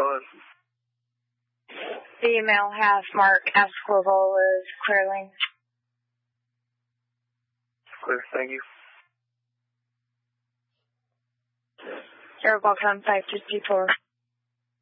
ahead. The email has Mark Esquivel as clearly. Clear, thank you. You're welcome, 554.